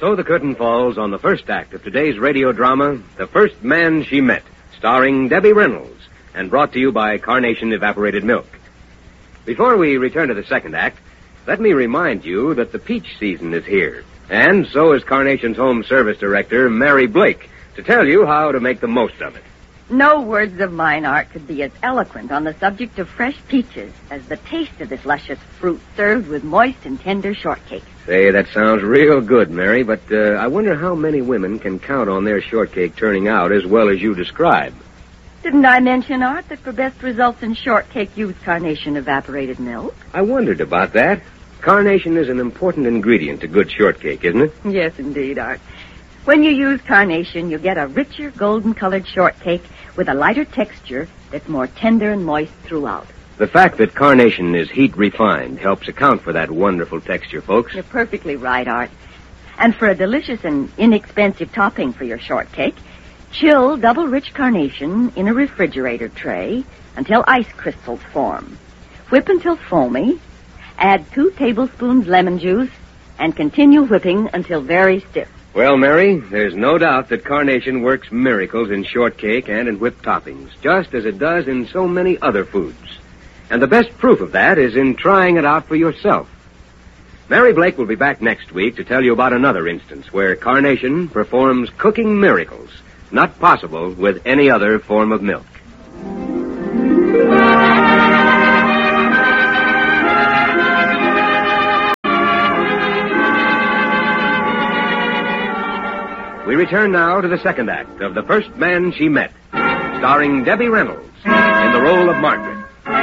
So the curtain falls on the first act of today's radio drama, The First Man She Met, starring Debbie Reynolds, and brought to you by Carnation Evaporated Milk. Before we return to the second act, let me remind you that the peach season is here, and so is Carnation's Home Service Director, Mary Blake, to tell you how to make the most of it. No words of mine, Art, could be as eloquent on the subject of fresh peaches as the taste of this luscious fruit served with moist and tender shortcake. Say, that sounds real good, Mary, but I wonder how many women can count on their shortcake turning out as well as you describe. Didn't I mention, Art, that for best results in shortcake, use Carnation Evaporated Milk? I wondered about that. Carnation is an important ingredient to good shortcake, isn't it? Yes, indeed, Art. When you use Carnation, you get a richer, golden-colored shortcake with a lighter texture that's more tender and moist throughout. The fact that Carnation is heat-refined helps account for that wonderful texture, folks. You're perfectly right, Art. And for a delicious and inexpensive topping for your shortcake, chill double-rich Carnation in a refrigerator tray until ice crystals form. Whip until foamy, add 2 tablespoons lemon juice, and continue whipping until very stiff. Well, Mary, there's no doubt that Carnation works miracles in shortcake and in whipped toppings, just as it does in so many other foods. And the best proof of that is in trying it out for yourself. Mary Blake will be back next week to tell you about another instance where Carnation performs cooking miracles, not possible with any other form of milk. We return now to the second act of The First Man She Met, starring Debbie Reynolds in the role of Margaret.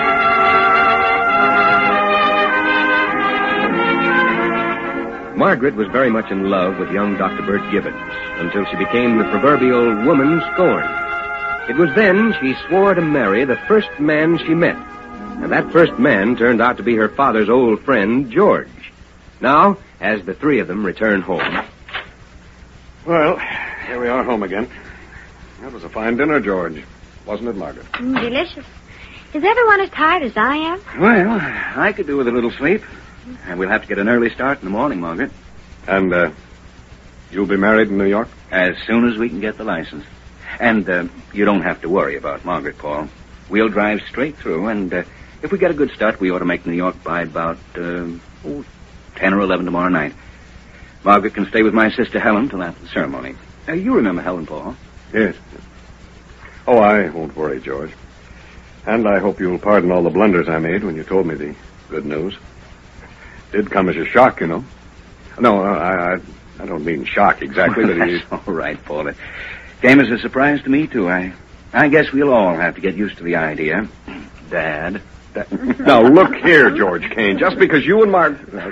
Margaret was very much in love with young Dr. Bert Gibbons until she became the proverbial woman scorned. It was then she swore to marry the first man she met, and that first man turned out to be her father's old friend, George. Now, as the three of them return home... Well, here we are home again. That was a fine dinner, George. Wasn't it, Margaret? Delicious. Is everyone as tired as I am? Well, I could do with a little sleep. And we'll have to get an early start in the morning, Margaret. And, you'll be married in New York? As soon as we can get the license. And, you don't have to worry about Margaret, Paul. We'll drive straight through, and, if we get a good start, we ought to make New York by about, 10 or 11 tomorrow night. Margaret can stay with my sister Helen till after the ceremony. You remember Helen, Paul? Yes. Oh, I won't worry, George. And I hope you'll pardon all the blunders I made when you told me the good news. Did come as a shock, you know. No, I don't mean shock exactly, but That's all right, Paul. It came as a surprise to me, too. I guess we'll all have to get used to the idea. Dad. Now, look here, George Kane. Just because you and Margaret...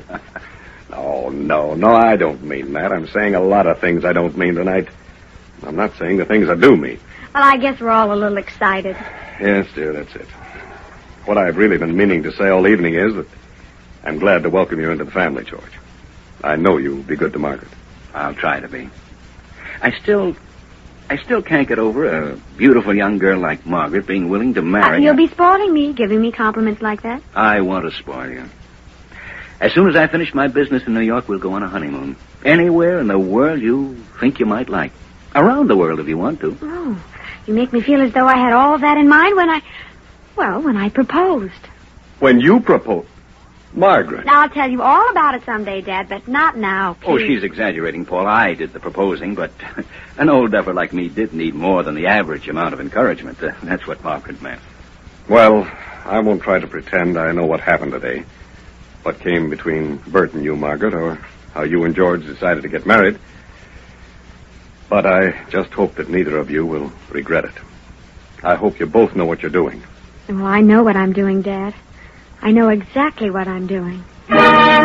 Oh, no, I don't mean that. I'm saying a lot of things I don't mean tonight. I'm not saying the things I do mean. Well, I guess we're all a little excited. Yes, dear, that's it. What I've really been meaning to say all evening is that I'm glad to welcome you into the family, George. I know you'll be good to Margaret. I'll try to be. I still can't get over a beautiful young girl like Margaret being willing to marry... You'll be spoiling me, giving me compliments like that. I want to spoil you. As soon as I finish my business in New York, we'll go on a honeymoon. Anywhere in the world you think you might like. Around the world if you want to. Oh, you make me feel as though I had all of that in mind when I proposed. When you proposed? Margaret. Now, I'll tell you all about it someday, Dad, but not now, please. Oh, she's exaggerating, Paul. I did the proposing, but an old duffer like me did need more than the average amount of encouragement. That's what Margaret meant. Well, I won't try to pretend I know what happened today. What came between Bert and you, Margaret, or how you and George decided to get married. But I just hope that neither of you will regret it. I hope you both know what you're doing. Well, I know what I'm doing, Dad. I know exactly what I'm doing.